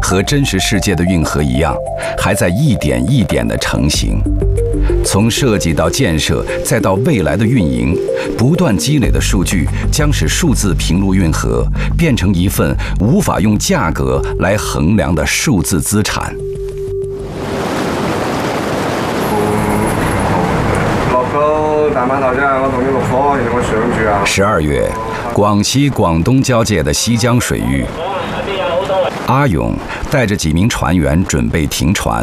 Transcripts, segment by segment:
和真实世界的运河一样，还在一点一点地成型。从设计到建设，再到未来的运营，不断积累的数据将使数字平陆运河变成一份无法用价格来衡量的数字资产。12月，广西广东交界的西江水域，阿勇带着几名船员准备停船。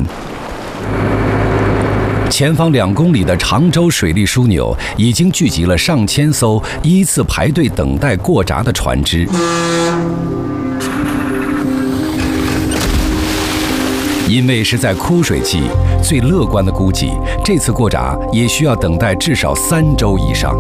前方2公里的常州水利枢纽已经聚集了上千艘依次排队等待过闸的船只。因为是在枯水季，最乐观的估计，这次过闸也需要等待至少3周以上。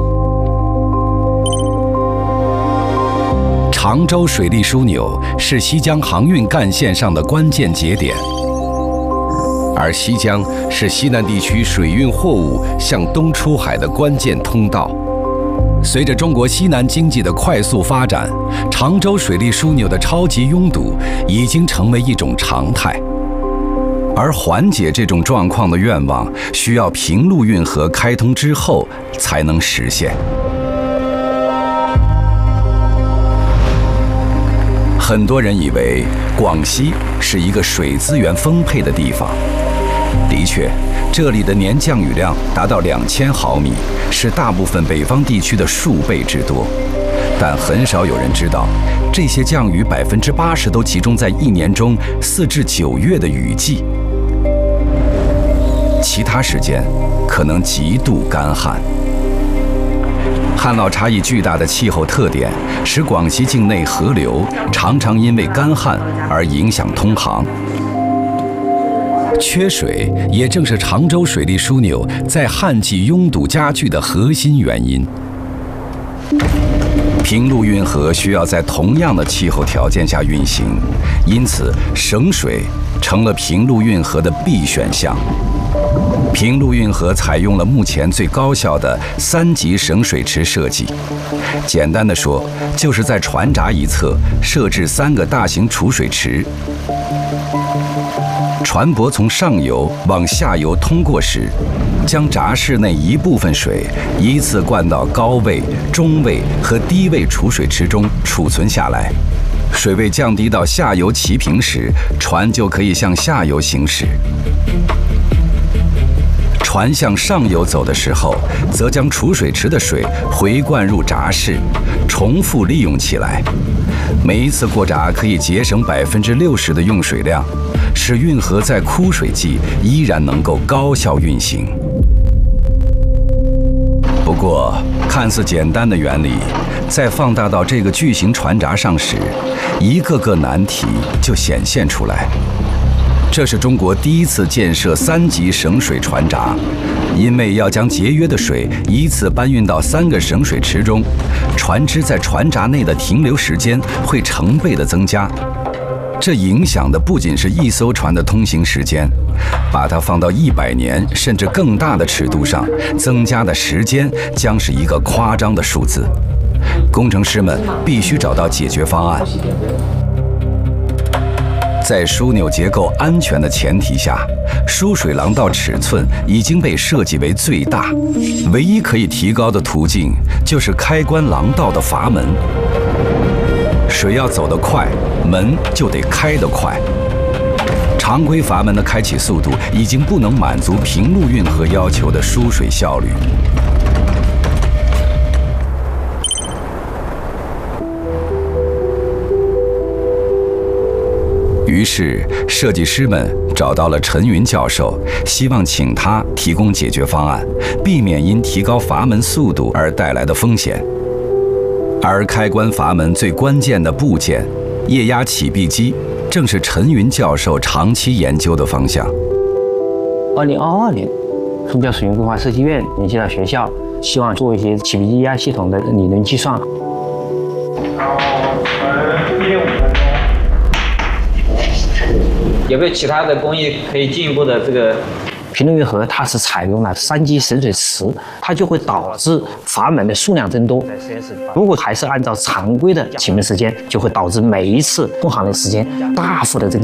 常州水利枢纽是西江航运干线上的关键节点，而西江是西南地区水运货物向东出海的关键通道。随着中国西南经济的快速发展，常州水利枢纽的超级拥堵已经成为一种常态。而缓解这种状况的愿望，需要平陆运河开通之后才能实现。很多人以为广西是一个水资源丰沛的地方，的确，这里的年降雨量达到2000毫米，是大部分北方地区的数倍之多。但很少有人知道，这些降雨80%都集中在1年中4至9月的雨季。其他时间可能极度干旱。旱涝差异巨大的气候特点，使广西境内河流常常因为干旱而影响通航。缺水也正是常州水利枢纽在旱季拥堵加剧的核心原因。平陆运河需要在同样的气候条件下运行，因此省水成了平陆运河的必选项。平陆运河采用了目前最高效的3级省水池设计。简单的说，就是在船闸一侧设置3个大型储水池。船舶从上游往下游通过时，将闸室内一部分水依次灌到高位、中位和低位储水池中储存下来。水位降低到下游齐平时，船就可以向下游行驶。船向上游走的时候，则将储水池的水回灌入闸室，重复利用起来。每一次过闸可以节省60%的用水量，使运河在枯水季依然能够高效运行。不过，看似简单的原理，在放大到这个巨型船闸上时，一个个难题就显现出来。这是中国第一次建设3级省水船闸，因为要将节约的水依次搬运到3个省水池中，船只在船闸内的停留时间会成倍的增加。这影响的不仅是一艘船的通行时间，把它放到100年甚至更大的尺度上，增加的时间将是一个夸张的数字。工程师们必须找到解决方案。在枢纽结构安全的前提下，输水廊道尺寸已经被设计为最大，唯一可以提高的途径就是开关廊道的阀门。水要走得快，门就得开得快。常规阀门的开启速度已经不能满足平陆运河要求的输水效率。于是，设计师们找到了陈云教授，希望请他提供解决方案，避免因提高阀门速度而带来的风险。而开关阀门最关键的部件——液压启闭机，正是陈云教授长期研究的方向。 2022年，苏州水运规划设计院联系到学校，希望做一些启闭机液压系统的理论计算。 有没有其他的工艺可以进一步的这个？ 平陆运河它是采用了3级省水池，它就会导致阀门的数量增多。如果还是按照常规的启门时间，就会导致每一次通航的时间大幅的这个